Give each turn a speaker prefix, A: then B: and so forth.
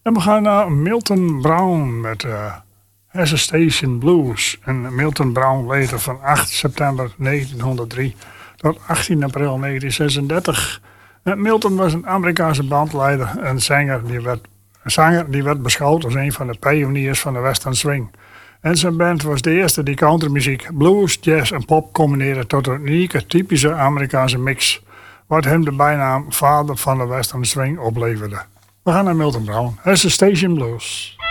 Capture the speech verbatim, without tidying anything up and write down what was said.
A: En we gaan naar Milton Brown met uh, Hesitation Blues. En Milton Brown leefde van acht september negentienhonderddrie tot achttien april negentien zesendertig. En Milton was een Amerikaanse bandleider en zanger die werd, een zanger die werd beschouwd als een van de pioniers van de western swing. En zijn band was de eerste die countrymuziek, blues, jazz en pop combineerde tot een unieke, typische Amerikaanse mix. Wat hem de bijnaam vader van de western swing opleverde. We gaan naar Milton Brown, Hesitation Blues.